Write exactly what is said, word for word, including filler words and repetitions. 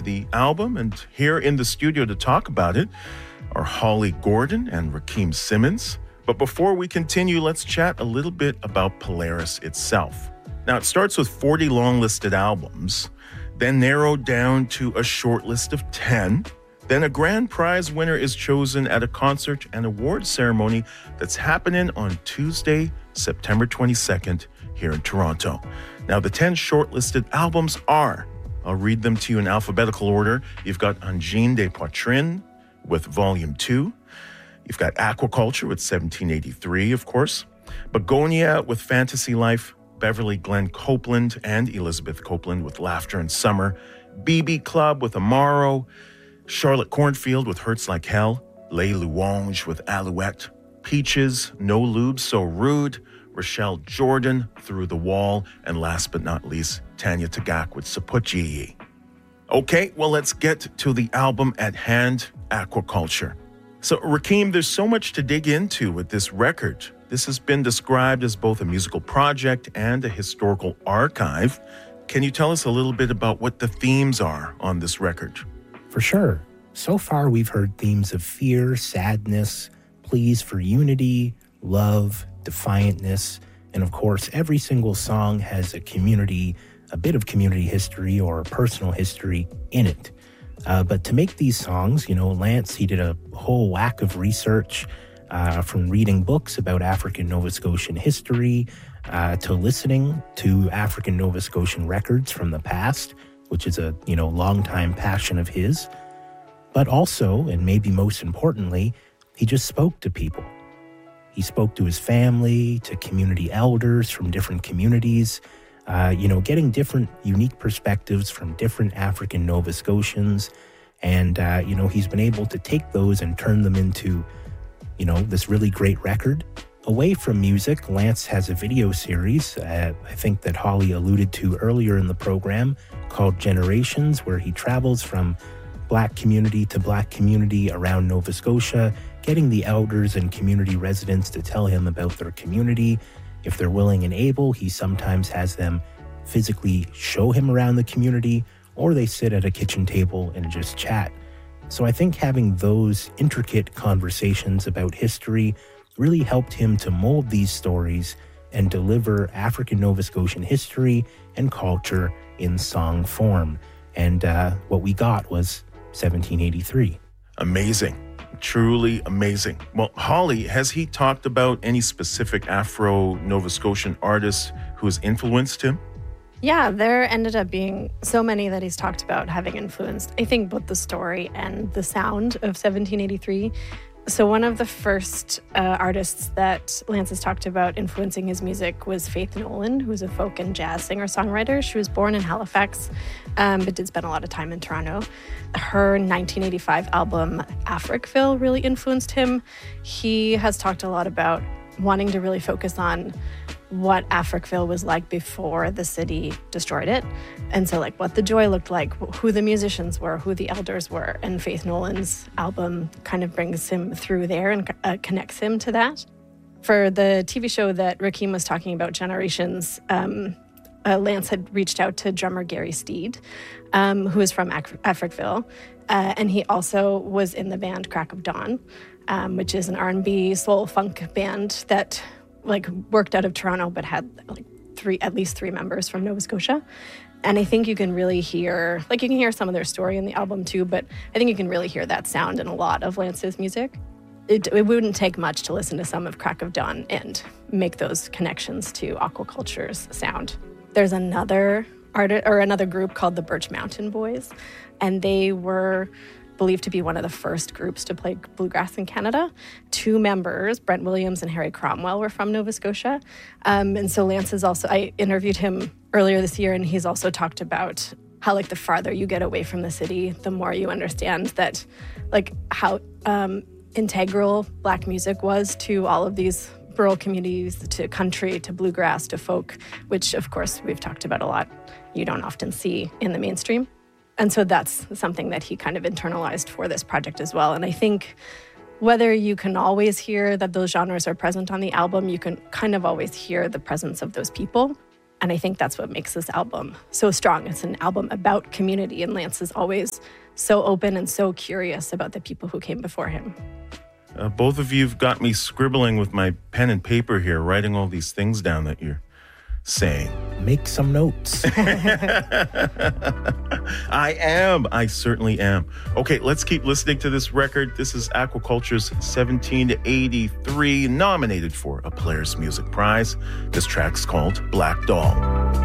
to the album. And here in the studio to talk about it are Holly Gordon and Rakim Simmons. But before we continue, let's chat a little bit about Polaris itself. Now, it starts with forty long-listed albums, then narrowed down to a short list of ten. Then a grand prize winner is chosen at a concert and awards ceremony that's happening on Tuesday, September twenty-second, here in Toronto. Now, the ten shortlisted albums are, I'll read them to you in alphabetical order. You've got Angine des Poitrines with Volume two. You've got Aquaculture with seventeen eighty-three, of course. Begonia with Fantasy Life. Beverly Glenn Copeland and Elizabeth Copeland with Laughter in Summer. B B Club with Amaro. Charlotte Cornfield with Hurts Like Hell. Les Louanges with Alouette. Peaches, No Lube, So Rude. Rochelle Jordan, Through the Wall. And last but not least, Tanya Tagaq with Sapuchi. Okay, well, let's get to the album at hand, Aquaculture. So, Rakim, there's so much to dig into with this record. This has been described as both a musical project and a historical archive. Can you tell us a little bit about what the themes are on this record? For sure. So far, we've heard themes of fear, sadness, pleas for unity, love, defiantness, and of course, every single song has a community, a bit of community history or personal history in it. Uh, but to make these songs, you know, Lance, he did a whole whack of research, uh, from reading books about African Nova Scotian history uh, to listening to African Nova Scotian records from the past, which is a, you know, longtime passion of his. But also, and maybe most importantly, he just spoke to people. He spoke to his family, to community elders from different communities, uh, you know, getting different unique perspectives from different African Nova Scotians. And, uh, you know, he's been able to take those and turn them into, you know, this really great record. Away from music, Lance has a video series, uh, I think that Holly alluded to earlier in the program, called Generations, where he travels from Black community to Black community around Nova Scotia, getting the elders and community residents to tell him about their community. If they're willing and able, he sometimes has them physically show him around the community, or they sit at a kitchen table and just chat. So I think having those intricate conversations about history really helped him to mold these stories and deliver African Nova Scotian history and culture in song form. And uh, what we got was seventeen eighty-three. Amazing. Truly amazing. Well, Holly, has he talked about any specific Afro-Nova Scotian artists who has influenced him? Yeah, there ended up being so many that he's talked about having influenced, I think, both the story and the sound of seventeen eighty-three. So one of the first uh, artists that Lance has talked about influencing his music was Faith Nolan, who's a folk and jazz singer-songwriter. She was born in Halifax, um, but did spend a lot of time in Toronto. Her nineteen eighty-five album, Africville, really influenced him. He has talked a lot about wanting to really focus on what Africville was like before the city destroyed it. And so like what the joy looked like, who the musicians were, who the elders were. And Faith Nolan's album kind of brings him through there and uh, connects him to that. For the T V show that Rakim was talking about, Generations, um, uh, Lance had reached out to drummer Gary Steed, um, who is from Af- Africville. Uh, and he also was in the band Crack of Dawn, um, which is an R and B soul funk band that like worked out of Toronto, but had like three, at least three members from Nova Scotia. And I think you can really hear, like you can hear some of their story in the album too, but I think you can really hear that sound in a lot of Lance's music. It, it wouldn't take much to listen to some of Crack of Dawn and make those connections to Aquaculture's sound. There's another artist or another group called the Birch Mountain Boys, and they were believed to be one of the first groups to play bluegrass in Canada. Two members, Brent Williams and Harry Cromwell, were from Nova Scotia. Um, and so Lance is also, I interviewed him earlier this year, and he's also talked about how like the farther you get away from the city, the more you understand that like how um, integral Black music was to all of these rural communities, to country, to bluegrass, to folk, which of course we've talked about a lot. You don't often see in the mainstream. And so that's something that he kind of internalized for this project as well. And I think whether you can always hear that those genres are present on the album, you can kind of always hear the presence of those people. And I think that's what makes this album so strong. It's an album about community, and Lance is always so open and so curious about the people who came before him. Uh, both of you have got me scribbling with my pen and paper here, writing all these things down that you're saying. Make some notes. I am. I certainly am. Okay, let's keep listening to this record. This is Aquaculture's seventeen eighty-three, nominated for a Polaris Music Prize. This track's called Black Doll.